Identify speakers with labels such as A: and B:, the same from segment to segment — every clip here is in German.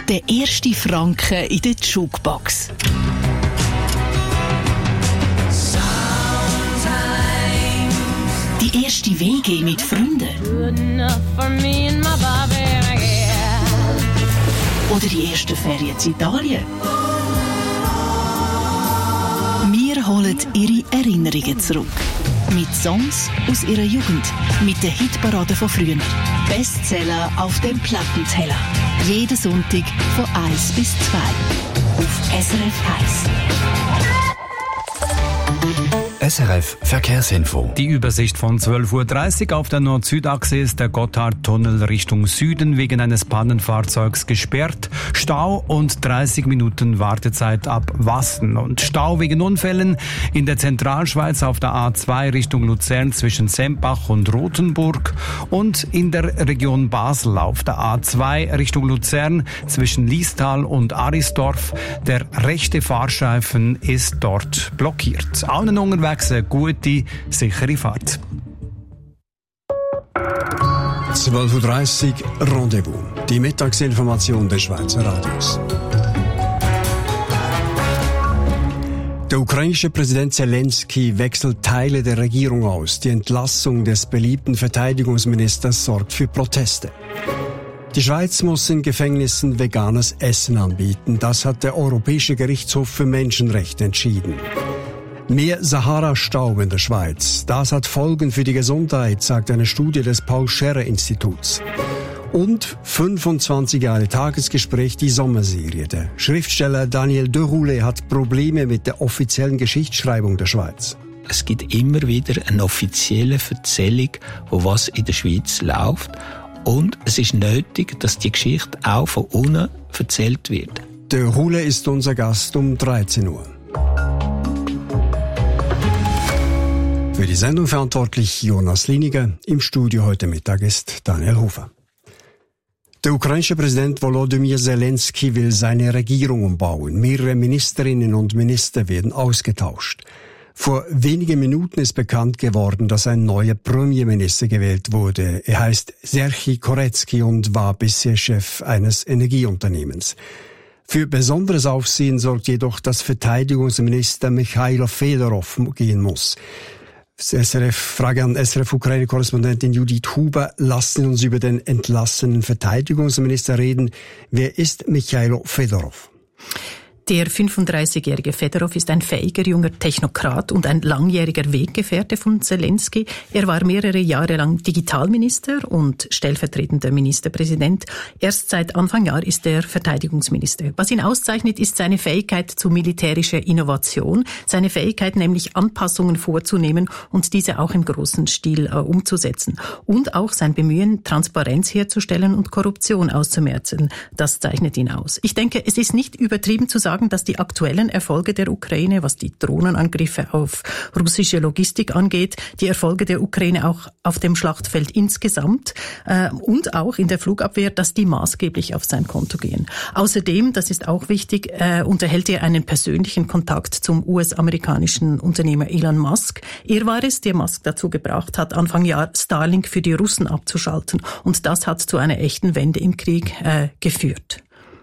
A: Der erste Franken in der Jukebox. Die erste WG mit Freunden. Oder die ersten Ferien in Italien. Wir holen ihre Erinnerungen zurück. Mit Songs aus ihrer Jugend. Mit den Hitparaden von früher. Bestseller auf dem Plattenteller. Jeden Sonntag von 1 bis 2. Auf SRF
B: 1. SRF Verkehrsinfo.
C: Die Übersicht von 12.30 Uhr auf der Nord-Süd-Achse ist der Gotthardtunnel Richtung Süden wegen eines Pannenfahrzeugs gesperrt. Stau und 30 Minuten Wartezeit ab Wassen. Und Stau wegen Unfällen in der Zentralschweiz auf der A2 Richtung Luzern zwischen Sempach und Rothenburg und in der Region Basel auf der A2 Richtung Luzern zwischen Liestal und Arisdorf. Der rechte Fahrstreifen ist dort blockiert. Allen unterwegs eine gute, sichere Fahrt.
D: 12.30 Uhr Rendezvous. Die Mittagsinformation des Schweizer Radios. Der ukrainische Präsident Zelensky wechselt Teile der Regierung aus. Die Entlassung des beliebten Verteidigungsministers sorgt für Proteste. Die Schweiz muss in Gefängnissen veganes Essen anbieten. Das hat der Europäische Gerichtshof für Menschenrechte entschieden. Mehr Sahara-Staub in der Schweiz. Das hat Folgen für die Gesundheit, sagt eine Studie des Paul-Scherrer-Instituts. Und 25 Jahre Tagesgespräch, die Sommerserie. Der Schriftsteller Daniel Deroulet hat Probleme mit der offiziellen Geschichtsschreibung der Schweiz.
E: Es gibt immer wieder eine offizielle Erzählung, wo was in der Schweiz läuft. Und es ist nötig, dass die Geschichte auch von unten erzählt wird.
D: Deroulet ist unser Gast um 13 Uhr. Für die Sendung verantwortlich Jonas Liniger. Im Studio heute Mittag ist Daniel Hofer. Der ukrainische Präsident Volodymyr Zelensky will seine Regierung umbauen. Mehrere Ministerinnen und Minister werden ausgetauscht. Vor wenigen Minuten ist bekannt geworden, dass ein neuer Premierminister gewählt wurde. Er heißt Serhii Koretsky und war bisher Chef eines Energieunternehmens. Für besonderes Aufsehen sorgt jedoch, dass Verteidigungsminister Michailo Fedorov gehen muss. Frage an SRF-Ukraine-Korrespondentin Judith Huber. Lassen Sie uns über den entlassenen Verteidigungsminister reden. Wer ist Michailo Fedorov?
F: Der 35-jährige Fedorov ist ein fähiger junger Technokrat und ein langjähriger Weggefährte von Zelensky. Er war mehrere Jahre lang Digitalminister und stellvertretender Ministerpräsident. Erst seit Anfang Jahr ist er Verteidigungsminister. Was ihn auszeichnet, ist seine Fähigkeit zu militärischer Innovation, seine Fähigkeit nämlich Anpassungen vorzunehmen und diese auch im großen Stil umzusetzen. Und auch sein Bemühen, Transparenz herzustellen und Korruption auszumerzen. Das zeichnet ihn aus. Ich denke, es ist nicht übertrieben zu sagen, dass die aktuellen Erfolge der Ukraine, was die Drohnenangriffe auf russische Logistik angeht, die Erfolge der Ukraine auch auf dem Schlachtfeld insgesamt und auch in der Flugabwehr, dass die maßgeblich auf sein Konto gehen. Außerdem, das ist auch wichtig, unterhält er einen persönlichen Kontakt zum US-amerikanischen Unternehmer Elon Musk. Er war es, der Musk dazu gebracht hat, Anfang Jahr Starlink für die Russen abzuschalten. Und das hat zu einer echten Wende im Krieg geführt.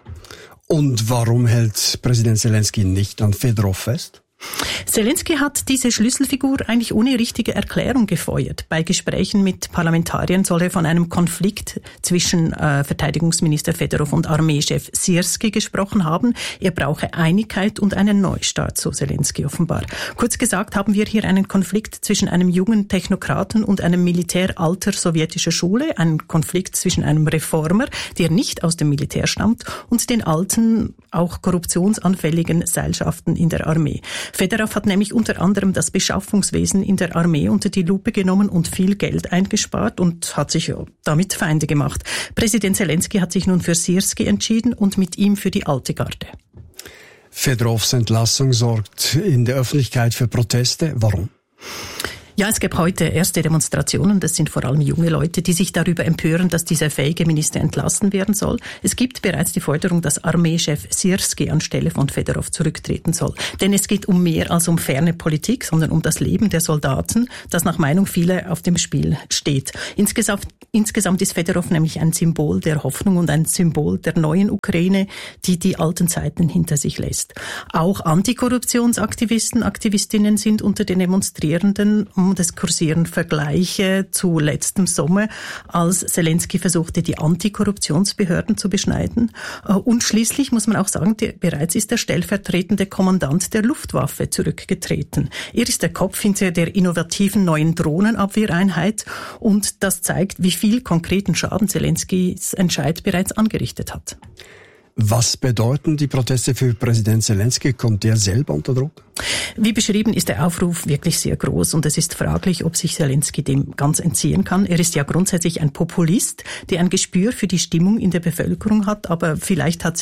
D: Und warum hält Präsident Zelensky nicht an Fedorov fest?
F: Zelensky hat diese Schlüsselfigur eigentlich ohne richtige Erklärung gefeuert. Bei Gesprächen mit Parlamentariern soll er von einem Konflikt zwischen Verteidigungsminister Fedorov und Armeechef Syrski gesprochen haben. Er brauche Einigkeit und einen Neustart, so Zelensky offenbar. Kurz gesagt haben wir hier einen Konflikt zwischen einem jungen Technokraten und einem Militär alter sowjetischer Schule, einen Konflikt zwischen einem Reformer, der nicht aus dem Militär stammt, und den alten, auch korruptionsanfälligen Seilschaften in der Armee. Fedorov hat nämlich unter anderem das Beschaffungswesen in der Armee unter die Lupe genommen und viel Geld eingespart und hat sich damit Feinde gemacht. Präsident Zelensky hat sich nun für Syrski entschieden und mit ihm für die alte Garde.
D: Fedorovs Entlassung sorgt in der Öffentlichkeit für Proteste. Warum?
F: Ja, es gab heute erste Demonstrationen. Das sind vor allem junge Leute, die sich darüber empören, dass dieser fähige Minister entlassen werden soll. Es gibt bereits die Forderung, dass Armeechef Syrski anstelle von Fedorov zurücktreten soll. Denn es geht um mehr als um ferne Politik, sondern um das Leben der Soldaten, das nach Meinung vieler auf dem Spiel steht. Insgesamt ist Fedorov nämlich ein Symbol der Hoffnung und ein Symbol der neuen Ukraine, die die alten Zeiten hinter sich lässt. Auch Antikorruptionsaktivisten, Aktivistinnen sind unter den Demonstrierenden. Und es kursieren Vergleiche zu letztem Sommer, als Zelensky versuchte, die Antikorruptionsbehörden zu beschneiden. Und schließlich muss man auch sagen, bereits ist der stellvertretende Kommandant der Luftwaffe zurückgetreten. Er ist der Kopf hinter der innovativen neuen Drohnenabwehreinheit und das zeigt, wie viel konkreten Schaden Zelenskys Entscheid bereits angerichtet hat.
D: Was bedeuten die Proteste für Präsident Zelensky? Kommt der selber unter Druck?
F: Wie beschrieben ist der Aufruf wirklich sehr groß und es ist fraglich, ob sich Zelensky dem ganz entziehen kann. Er ist ja grundsätzlich ein Populist, der ein Gespür für die Stimmung in der Bevölkerung hat, aber vielleicht hat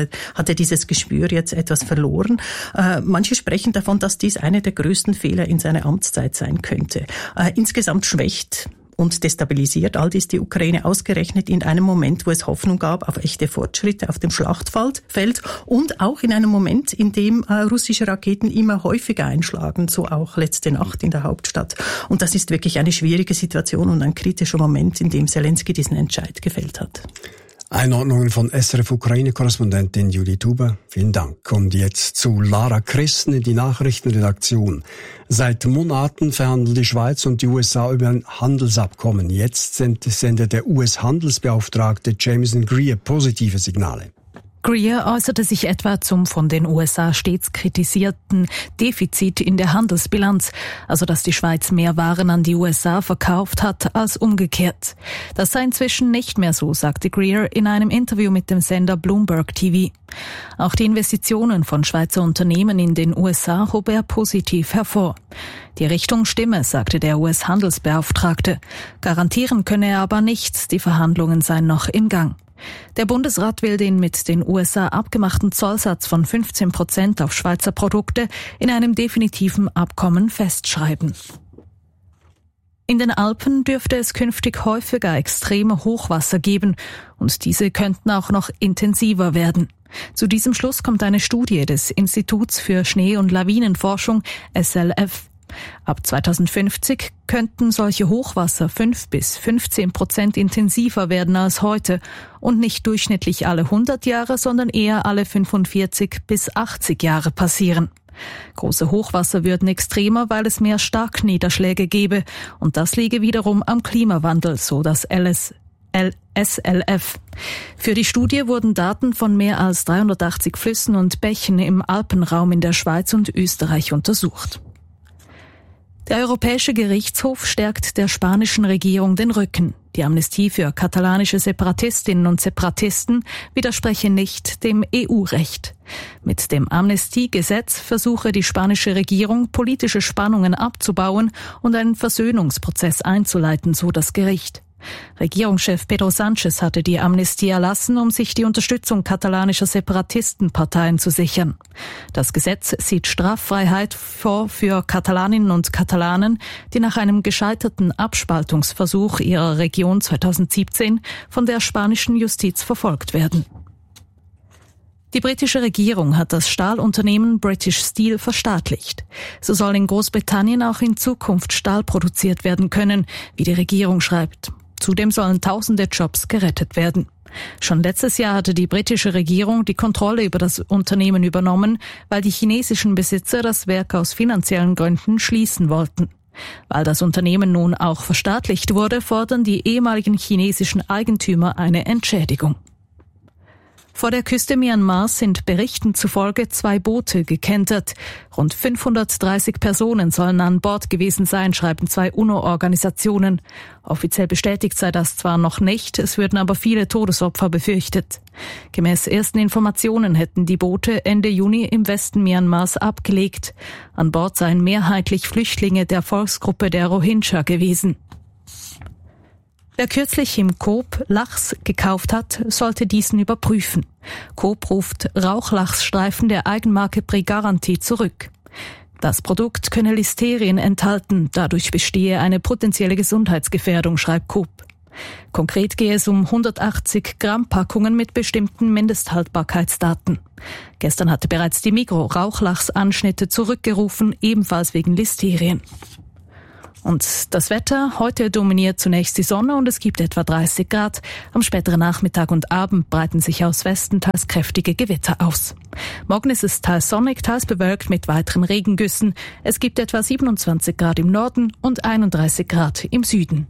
F: er dieses Gespür jetzt etwas verloren. Manche sprechen davon, dass dies einer der größten Fehler in seiner Amtszeit sein könnte. Insgesamt schwächt und destabilisiert all dies die Ukraine ausgerechnet in einem Moment, wo es Hoffnung gab auf echte Fortschritte auf dem Schlachtfeld und auch in einem Moment, in dem russische Raketen immer häufiger einschlagen, so auch letzte Nacht in der Hauptstadt. Und das ist wirklich eine schwierige Situation und ein kritischer Moment, in dem Zelensky diesen Entscheid gefällt hat.
D: Einordnungen von SRF Ukraine-Korrespondentin Judith Huber. Vielen Dank. Und jetzt zu Lara Christen in die Nachrichtenredaktion. Seit Monaten verhandeln die Schweiz und die USA über ein Handelsabkommen. Jetzt sendet der US-Handelsbeauftragte Jameson Greer positive Signale.
G: Greer äußerte sich etwa zum von den USA stets kritisierten Defizit in der Handelsbilanz, also dass die Schweiz mehr Waren an die USA verkauft hat als umgekehrt. Das sei inzwischen nicht mehr so, sagte Greer in einem Interview mit dem Sender Bloomberg TV. Auch die Investitionen von Schweizer Unternehmen in den USA hob er positiv hervor. Die Richtung stimme, sagte der US-Handelsbeauftragte. Garantieren könne er aber nichts, die Verhandlungen seien noch im Gang. Der Bundesrat will den mit den USA abgemachten Zollsatz von 15% auf Schweizer Produkte in einem definitiven Abkommen festschreiben. In den Alpen dürfte es künftig häufiger extreme Hochwasser geben und diese könnten auch noch intensiver werden. Zu diesem Schluss kommt eine Studie des Instituts für Schnee- und Lawinenforschung SLF. Ab 2050 könnten solche Hochwasser 5-15% intensiver werden als heute und nicht durchschnittlich alle 100 Jahre, sondern eher alle 45 bis 80 Jahre passieren. Große Hochwasser würden extremer, weil es mehr Starkniederschläge gäbe und das liege wiederum am Klimawandel, so das SLF. Für die Studie wurden Daten von mehr als 380 Flüssen und Bächen im Alpenraum in der Schweiz und Österreich untersucht. Der Europäische Gerichtshof stärkt der spanischen Regierung den Rücken. Die Amnestie für katalanische Separatistinnen und Separatisten widerspreche nicht dem EU-Recht. Mit dem Amnestiegesetz versuche die spanische Regierung, politische Spannungen abzubauen und einen Versöhnungsprozess einzuleiten, so das Gericht. Regierungschef Pedro Sánchez hatte die Amnestie erlassen, um sich die Unterstützung katalanischer Separatistenparteien zu sichern. Das Gesetz sieht Straffreiheit vor für Katalaninnen und Katalanen, die nach einem gescheiterten Abspaltungsversuch ihrer Region 2017 von der spanischen Justiz verfolgt werden. Die britische Regierung hat das Stahlunternehmen British Steel verstaatlicht. So soll in Großbritannien auch in Zukunft Stahl produziert werden können, wie die Regierung schreibt. Zudem sollen tausende Jobs gerettet werden. Schon letztes Jahr hatte die britische Regierung die Kontrolle über das Unternehmen übernommen, weil die chinesischen Besitzer das Werk aus finanziellen Gründen schließen wollten. Weil das Unternehmen nun auch verstaatlicht wurde, fordern die ehemaligen chinesischen Eigentümer eine Entschädigung. Vor der Küste Myanmars sind Berichten zufolge 2 Boote gekentert. Rund 530 Personen sollen an Bord gewesen sein, schreiben 2 UNO-Organisationen. Offiziell bestätigt sei das zwar noch nicht, es würden aber viele Todesopfer befürchtet. Gemäß ersten Informationen hätten die Boote Ende Juni im Westen Myanmars abgelegt. An Bord seien mehrheitlich Flüchtlinge der Volksgruppe der Rohingya gewesen. Wer kürzlich im Coop Lachs gekauft hat, sollte diesen überprüfen. Coop ruft Rauchlachsstreifen der Eigenmarke Pre-Garantie zurück. Das Produkt könne Listerien enthalten, dadurch bestehe eine potenzielle Gesundheitsgefährdung, schreibt Coop. Konkret gehe es um 180 Gramm Packungen mit bestimmten Mindesthaltbarkeitsdaten. Gestern hatte bereits die Migros Rauchlachsanschnitte zurückgerufen, ebenfalls wegen Listerien. Und das Wetter, heute dominiert zunächst die Sonne und es gibt etwa 30 Grad. Am späteren Nachmittag und Abend breiten sich aus Westen teils kräftige Gewitter aus. Morgen ist es teils sonnig, teils bewölkt mit weiteren Regengüssen. Es gibt etwa 27 Grad im Norden und 31 Grad im Süden.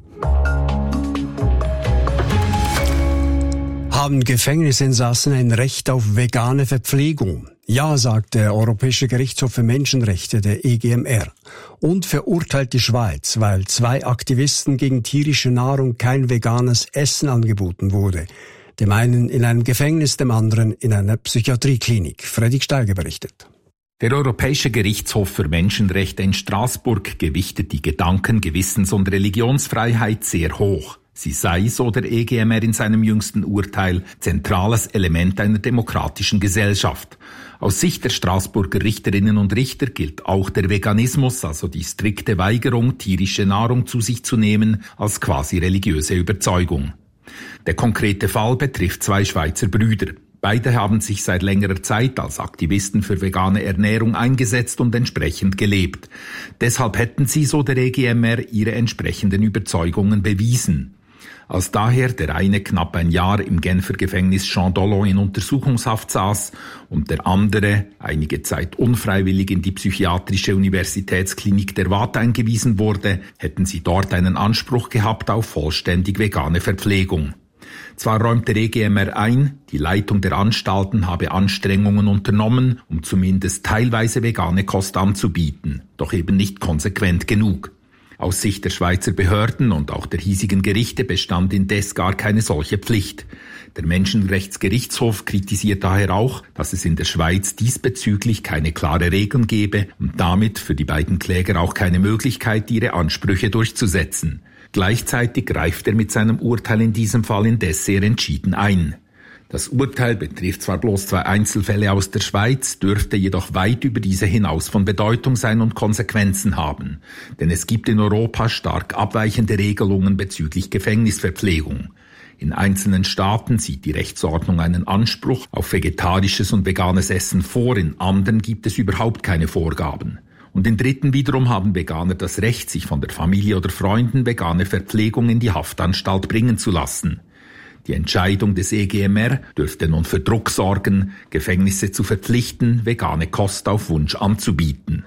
D: Haben Gefängnisinsassen ein Recht auf vegane Verpflegung? Ja, sagt der Europäische Gerichtshof für Menschenrechte, der EGMR, und verurteilt die Schweiz, weil 2 Aktivisten gegen tierische Nahrung kein veganes Essen angeboten wurde. Dem einen in einem Gefängnis, dem anderen in einer Psychiatrieklinik. Fredrik Steiger berichtet.
H: Der Europäische Gerichtshof für Menschenrechte in Straßburg gewichtet die Gedanken-, Gewissens- und Religionsfreiheit sehr hoch. Sie sei, so der EGMR in seinem jüngsten Urteil, zentrales Element einer demokratischen Gesellschaft. Aus Sicht der Straßburger Richterinnen und Richter gilt auch der Veganismus, also die strikte Weigerung, tierische Nahrung zu sich zu nehmen, als quasi religiöse Überzeugung. Der konkrete Fall betrifft 2 Schweizer Brüder. Beide haben sich seit längerer Zeit als Aktivisten für vegane Ernährung eingesetzt und entsprechend gelebt. Deshalb hätten sie, so der EGMR, ihre entsprechenden Überzeugungen bewiesen. Als daher der eine knapp ein Jahr im Genfer Gefängnis Jean Dollon in Untersuchungshaft saß und der andere einige Zeit unfreiwillig in die psychiatrische Universitätsklinik der Waadt eingewiesen wurde, hätten sie dort einen Anspruch gehabt auf vollständig vegane Verpflegung. Zwar räumt der EGMR ein, die Leitung der Anstalten habe Anstrengungen unternommen, um zumindest teilweise vegane Kost anzubieten, doch eben nicht konsequent genug. Aus Sicht der Schweizer Behörden und auch der hiesigen Gerichte bestand indes gar keine solche Pflicht. Der Menschenrechtsgerichtshof kritisiert daher auch, dass es in der Schweiz diesbezüglich keine klare Regeln gebe und damit für die beiden Kläger auch keine Möglichkeit, ihre Ansprüche durchzusetzen. Gleichzeitig greift er mit seinem Urteil in diesem Fall indes sehr entschieden ein. Das Urteil betrifft zwar bloß 2 Einzelfälle aus der Schweiz, dürfte jedoch weit über diese hinaus von Bedeutung sein und Konsequenzen haben. Denn es gibt in Europa stark abweichende Regelungen bezüglich Gefängnisverpflegung. In einzelnen Staaten sieht die Rechtsordnung einen Anspruch auf vegetarisches und veganes Essen vor, in anderen gibt es überhaupt keine Vorgaben. Und in dritten wiederum haben Veganer das Recht, sich von der Familie oder Freunden vegane Verpflegung in die Haftanstalt bringen zu lassen. Die Entscheidung des EGMR dürfte nun für Druck sorgen, Gefängnisse zu verpflichten, vegane Kost auf Wunsch anzubieten.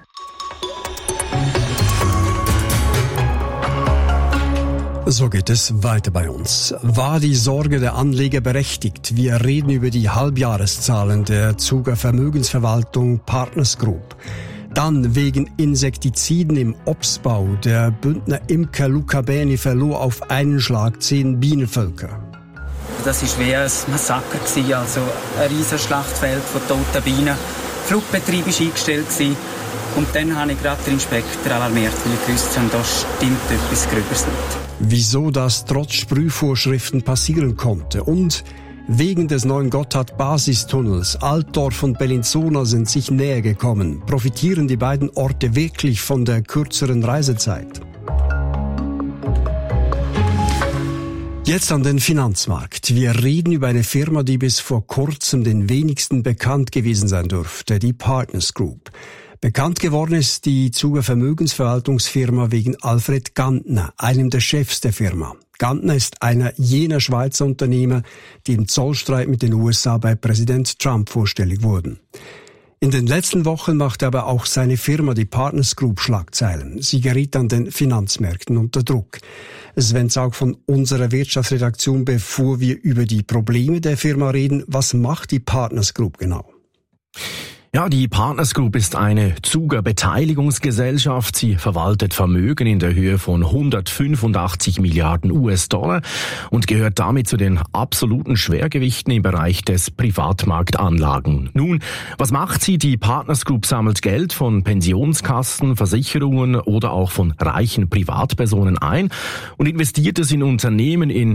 D: So geht es weiter bei uns. War die Sorge der Anleger berechtigt? Wir reden über die Halbjahreszahlen der Zuger Vermögensverwaltung Partners Group. Dann wegen Insektiziden im Obstbau. Der Bündner Imker Luca Beni verlor auf einen Schlag 10 Bienenvölker.
I: Das war wie ein Massaker, also ein riesiges Schlachtfeld von toten Bienen. Der Flugbetrieb war eingestellt und dann habe ich gerade den Inspektor alarmiert, weil ich gewusst habe, da stimmt etwas Gröberes nicht.
D: Wieso das trotz Sprühvorschriften passieren konnte und wegen des neuen Gotthard-Basistunnels Altdorf und Bellinzona sind sich näher gekommen. Profitieren die beiden Orte wirklich von der kürzeren Reisezeit? Jetzt an den Finanzmarkt. Wir reden über eine Firma, die bis vor kurzem den wenigsten bekannt gewesen sein dürfte, die Partners Group. Bekannt geworden ist die Zuger Vermögensverwaltungsfirma wegen Alfred Gantner, einem der Chefs der Firma. Gantner ist einer jener Schweizer Unternehmer, die im Zollstreit mit den USA bei Präsident Trump vorstellig wurden. In den letzten Wochen machte aber auch seine Firma, die Partners Group, Schlagzeilen. Sie geriet an den Finanzmärkten unter Druck. Sven Zaug von unserer Wirtschaftsredaktion, bevor wir über die Probleme der Firma reden, was macht die Partners Group genau?
J: Ja, die Partners Group ist eine Zuger-Beteiligungsgesellschaft. Sie verwaltet Vermögen in der Höhe von 185 Milliarden US-Dollar und gehört damit zu den absoluten Schwergewichten im Bereich des Privatmarktanlagen. Nun, was macht sie? Die Partners Group sammelt Geld von Pensionskassen, Versicherungen oder auch von reichen Privatpersonen ein und investiert es in Unternehmen, in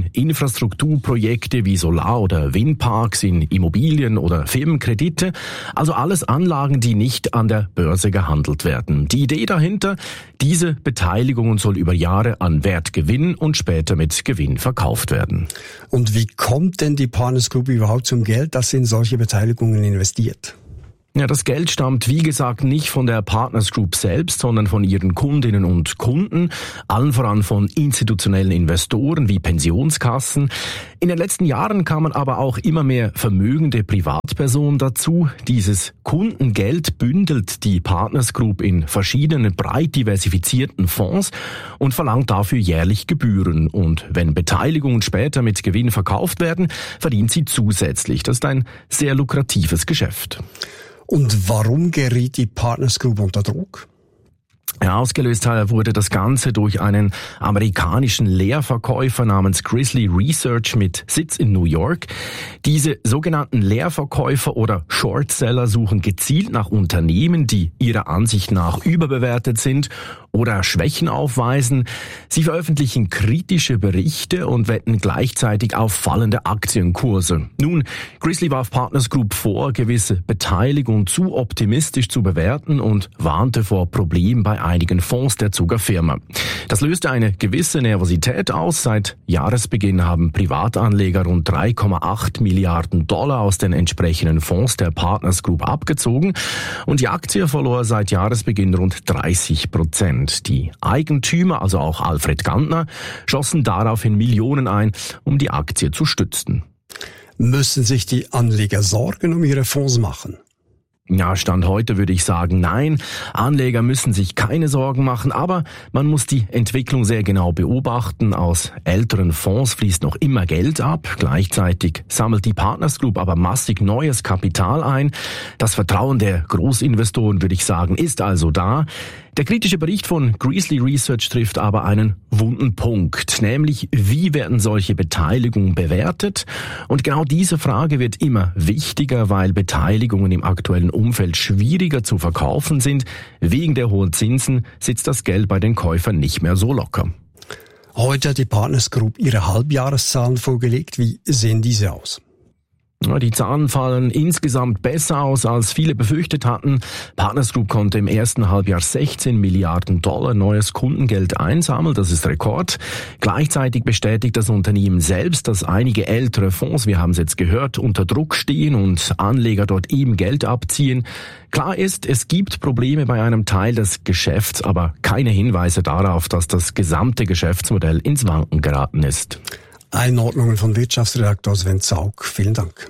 J: Infrastrukturprojekte wie Solar- oder Windparks, in Immobilien oder Firmenkredite. Also alles Anlagen, die nicht an der Börse gehandelt werden. Die Idee dahinter, diese Beteiligungen soll über Jahre an Wert gewinnen und später mit Gewinn verkauft werden.
D: Und wie kommt denn die Partners Group überhaupt zum Geld, das in solche Beteiligungen investiert?
J: Ja, das Geld stammt, wie gesagt, nicht von der Partners Group selbst, sondern von ihren Kundinnen und Kunden, allen voran von institutionellen Investoren wie Pensionskassen. In den letzten Jahren kamen aber auch immer mehr vermögende Privatpersonen dazu. Dieses Kundengeld bündelt die Partners Group in verschiedenen breit diversifizierten Fonds und verlangt dafür jährlich Gebühren. Und wenn Beteiligungen später mit Gewinn verkauft werden, verdient sie zusätzlich. Das ist ein sehr lukratives Geschäft.
D: Und warum geriet die Partners Group unter Druck?
J: Ja, ausgelöst wurde das Ganze durch einen amerikanischen Leerverkäufer namens Grizzly Research mit Sitz in New York. Diese sogenannten Leerverkäufer oder Shortseller suchen gezielt nach Unternehmen, die ihrer Ansicht nach überbewertet sind oder Schwächen aufweisen. Sie veröffentlichen kritische Berichte und wetten gleichzeitig auf fallende Aktienkurse. Nun, Grizzly warf Partners Group vor, gewisse Beteiligungen zu optimistisch zu bewerten und warnte vor Problemen bei einigen Fonds der Zuckerfirma. Das löste eine gewisse Nervosität aus. Seit Jahresbeginn haben Privatanleger rund 3,8 Milliarden Dollar aus den entsprechenden Fonds der Partners Group abgezogen und die Aktie verlor seit Jahresbeginn rund 30%. Die Eigentümer, also auch Alfred Gantner, schossen daraufhin Millionen ein, um die Aktie zu stützen.
D: Müssen sich die Anleger Sorgen um ihre Fonds machen?
J: Ja, Stand heute würde ich sagen, nein. Anleger müssen sich keine Sorgen machen, aber man muss die Entwicklung sehr genau beobachten. Aus älteren Fonds fließt noch immer Geld ab. Gleichzeitig sammelt die Partners Group aber massig neues Kapital ein. Das Vertrauen der Großinvestoren, würde ich sagen, ist also da. Der kritische Bericht von Grizzly Research trifft aber einen wunden Punkt, nämlich wie werden solche Beteiligungen bewertet? Und genau diese Frage wird immer wichtiger, weil Beteiligungen im aktuellen Umfeld schwieriger zu verkaufen sind. Wegen der hohen Zinsen sitzt das Geld bei den Käufern nicht mehr so locker.
D: Heute hat die Partners Group ihre Halbjahreszahlen vorgelegt. Wie sehen diese aus?
J: Die Zahlen fallen insgesamt besser aus, als viele befürchtet hatten. Partners Group konnte im ersten Halbjahr 16 Milliarden Dollar neues Kundengeld einsammeln. Das ist Rekord. Gleichzeitig bestätigt das Unternehmen selbst, dass einige ältere Fonds, wir haben es jetzt gehört, unter Druck stehen und Anleger dort eben Geld abziehen. Klar ist, es gibt Probleme bei einem Teil des Geschäfts, aber keine Hinweise darauf, dass das gesamte Geschäftsmodell ins Wanken geraten ist.
D: Einordnungen von Wirtschaftsredaktor Sven Zaug. Vielen Dank.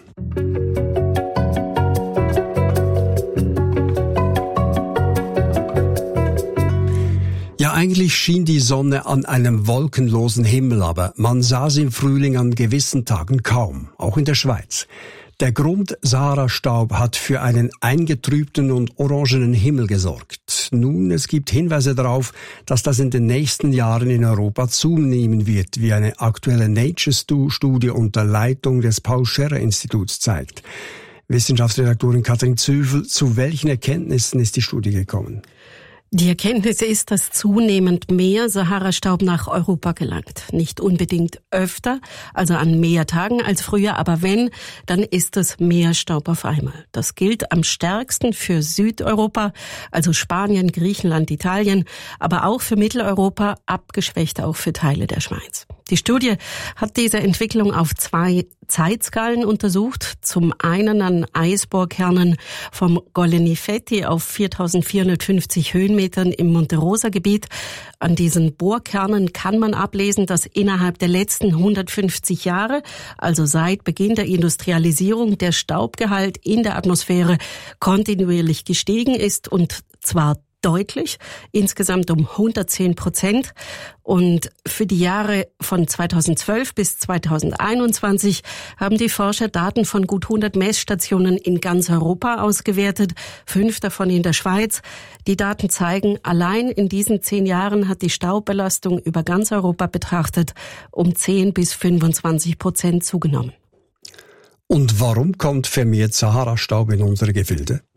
D: Ja, eigentlich schien die Sonne an einem wolkenlosen Himmel, aber man sah sie im Frühling an gewissen Tagen kaum, auch in der Schweiz. Der Grund-Sahara-Staub hat für einen eingetrübten und orangenen Himmel gesorgt. Nun, es gibt Hinweise darauf, dass das in den nächsten Jahren in Europa zunehmen wird, wie eine aktuelle Nature-Studie unter Leitung des Paul-Scherrer-Instituts zeigt. Wissenschaftsredaktorin Katrin Züffel, zu welchen Erkenntnissen ist die Studie gekommen?
K: Die Erkenntnis ist, dass zunehmend mehr Sahara-Staub nach Europa gelangt. Nicht unbedingt öfter, also an mehr Tagen als früher, aber wenn, dann ist es mehr Staub auf einmal. Das gilt am stärksten für Südeuropa, also Spanien, Griechenland, Italien, aber auch für Mitteleuropa, abgeschwächt auch für Teile der Schweiz. Die Studie hat diese Entwicklung auf 2 Zeitskalen untersucht. Zum einen an Eisbohrkernen vom Goleni-Fetti auf 4450 Höhenmetern im Monte Rosa-Gebiet. An diesen Bohrkernen kann man ablesen, dass innerhalb der letzten 150 Jahre, also seit Beginn der Industrialisierung, der Staubgehalt in der Atmosphäre kontinuierlich gestiegen ist, und zwar deutlich, insgesamt um 110%. Und für die Jahre von 2012 bis 2021 haben die Forscher Daten von gut 100 Messstationen in ganz Europa ausgewertet, 5 davon in der Schweiz. Die Daten zeigen, allein in diesen 10 Jahren hat die Staubbelastung über ganz Europa betrachtet um 10 bis 25% zugenommen.
D: Und warum kommt vermehrt Sahara-Staub in unsere Gefilde?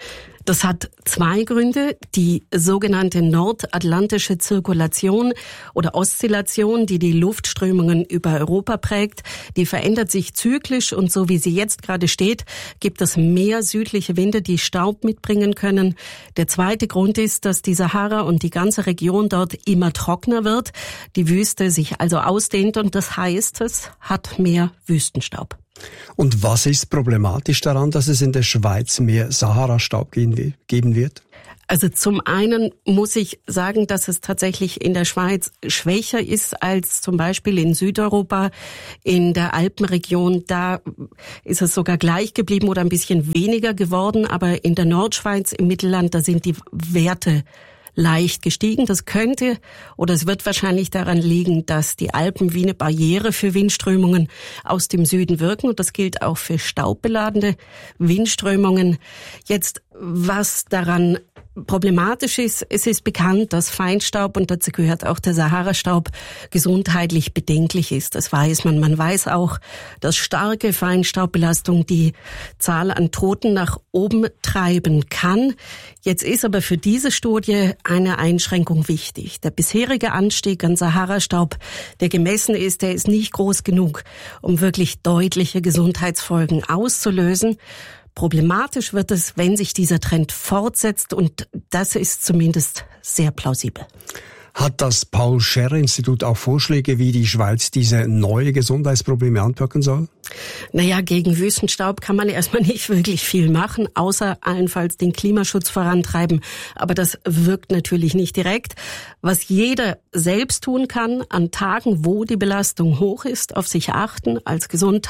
K: Das hat zwei Gründe. Die sogenannte nordatlantische Zirkulation oder Oszillation, die die Luftströmungen über Europa prägt, die verändert sich zyklisch und so wie sie jetzt gerade steht, gibt es mehr südliche Winde, die Staub mitbringen können. Der zweite Grund ist, dass die Sahara und die ganze Region dort immer trockener wird, die Wüste sich also ausdehnt und das heißt, es hat mehr Wüstenstaub.
D: Und was ist problematisch daran, dass es in der Schweiz mehr Sahara-Staub geben wird?
K: Also zum einen muss ich sagen, dass es tatsächlich in der Schweiz schwächer ist als zum Beispiel in Südeuropa, in der Alpenregion. Da ist es sogar gleich geblieben oder ein bisschen weniger geworden. Aber in der Nordschweiz, im Mittelland, da sind die Werte leicht gestiegen. Das könnte oder es wird wahrscheinlich daran liegen, dass die Alpen wie eine Barriere für Windströmungen aus dem Süden wirken. Und das gilt auch für staubbeladene Windströmungen. Jetzt, was daran problematisch ist, es ist bekannt, dass Feinstaub, und dazu gehört auch der Sahara-Staub, gesundheitlich bedenklich ist. Das weiß man. Man weiß auch, dass starke Feinstaubbelastung die Zahl an Toten nach oben treiben kann. Jetzt ist aber für diese Studie eine Einschränkung wichtig. Der bisherige Anstieg an Sahara-Staub, der gemessen ist, der ist nicht groß genug, um wirklich deutliche Gesundheitsfolgen auszulösen. Problematisch wird es, wenn sich dieser Trend fortsetzt und das ist zumindest sehr plausibel.
D: Hat das Paul-Scherrer-Institut auch Vorschläge, wie die Schweiz diese neue Gesundheitsprobleme anpacken soll?
K: Naja, gegen Wüstenstaub kann man erstmal nicht wirklich viel machen, außer allenfalls den Klimaschutz vorantreiben. Aber das wirkt natürlich nicht direkt. Was jeder selbst tun kann, an Tagen, wo die Belastung hoch ist, auf sich achten, als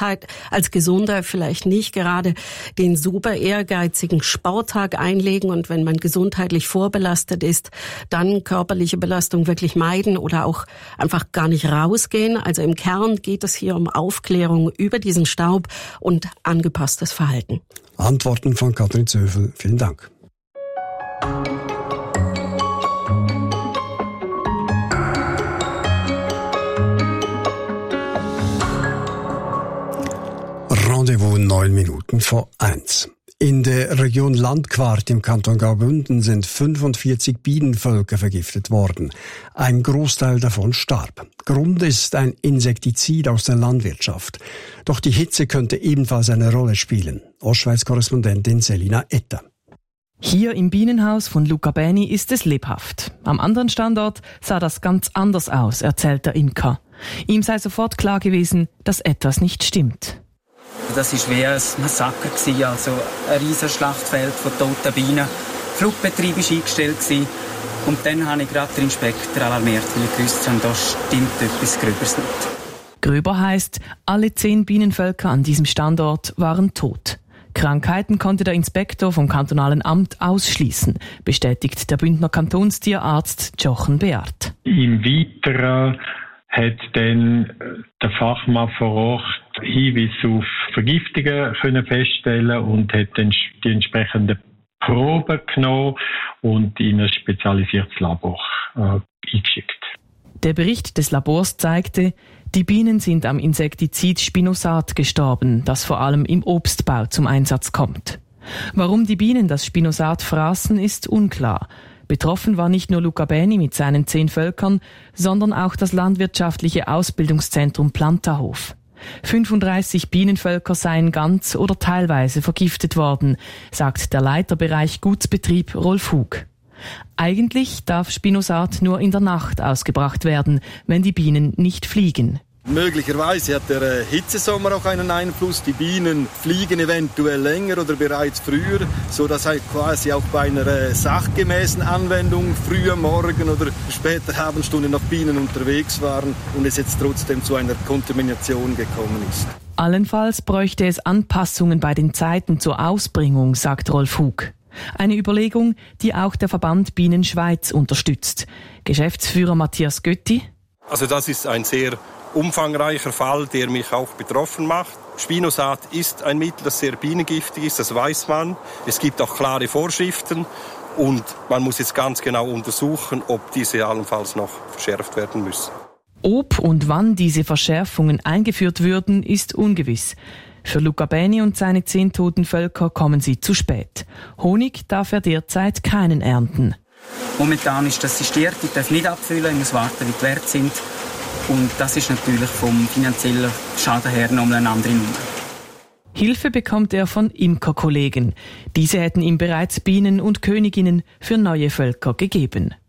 K: Gesunder vielleicht nicht gerade den super ehrgeizigen Sporttag einlegen und wenn man gesundheitlich vorbelastet ist, dann körperliche Belastung wirklich meiden oder auch einfach gar nicht rausgehen. Also im Kern geht es hier um Aufklärung über diesen Staub und angepasstes Verhalten.
D: Antworten von Katrin Zöfel. Vielen Dank. Rendezvous 9:09. In der Region Landquart im Kanton Graubünden sind 45 Bienenvölker vergiftet worden. Ein Großteil davon starb. Grund ist ein Insektizid aus der Landwirtschaft. Doch die Hitze könnte ebenfalls eine Rolle spielen. Ostschweiz-Korrespondentin Selina Etter.
L: Hier im Bienenhaus von Luca Beni ist es lebhaft. Am anderen Standort sah das ganz anders aus, erzählt der Imker. Ihm sei sofort klar gewesen, dass etwas nicht stimmt.
I: Das war wie ein Massaker, also ein riesiges Schlachtfeld von toten Bienen. Flugbetrieb war eingestellt und dann habe ich gerade den Inspektor alarmiert, weil ich gewusst habe, da stimmt etwas Gröberes nicht.
L: Gröber heisst, alle 10 Bienenvölker an diesem Standort waren tot. Krankheiten konnte der Inspektor vom kantonalen Amt ausschließen, bestätigt der Bündner Kantonstierarzt Jochen Beart.
M: Im Weiteren hat dann der Fachmann vor Ort Hinweise auf Vergiftungen können feststellen und hat dann die entsprechenden Proben genommen und in ein spezialisiertes Labor eingeschickt.
L: Der Bericht des Labors zeigte, die Bienen sind am Insektizid Spinosat gestorben, das vor allem im Obstbau zum Einsatz kommt. Warum die Bienen das Spinosat fraßen, ist unklar. Betroffen war nicht nur Luca Beni mit seinen 10 Völkern, sondern auch das landwirtschaftliche Ausbildungszentrum Plantahof. 35 Bienenvölker seien ganz oder teilweise vergiftet worden, sagt der Leiterbereich Gutsbetrieb Rolf Hug. Eigentlich darf Spinosat nur in der Nacht ausgebracht werden, wenn die Bienen nicht fliegen.
N: Möglicherweise hat der Hitzesommer auch einen Einfluss. Die Bienen fliegen eventuell länger oder bereits früher, sodass halt quasi auch bei einer sachgemäßen Anwendung früh am Morgen oder später Abendstunde noch Bienen unterwegs waren und es jetzt trotzdem zu einer Kontamination gekommen ist.
L: Allenfalls bräuchte es Anpassungen bei den Zeiten zur Ausbringung, sagt Rolf Hug. Eine Überlegung, die auch der Verband Bienen Schweiz unterstützt. Geschäftsführer Matthias Götti.
O: Also das ist ein sehr umfangreicher Fall, der mich auch betroffen macht. Spinosat ist ein Mittel, das sehr bienengiftig ist, das weiß man. Es gibt auch klare Vorschriften und man muss jetzt ganz genau untersuchen, ob diese allenfalls noch verschärft werden müssen.
L: Ob und wann diese Verschärfungen eingeführt würden, ist ungewiss. Für Luca Beni und seine 10 toten Völker kommen sie zu spät. Honig darf er derzeit keinen ernten.
I: Momentan ist das sistiert, ich darf nicht abfüllen, ich muss warten, wie die Werte sind. Und das ist natürlich vom finanziellen Schaden her nochmal eine andere Nummer.
L: Hilfe bekommt er von Imkerkollegen. Diese hätten ihm bereits Bienen und Königinnen für neue Völker gegeben.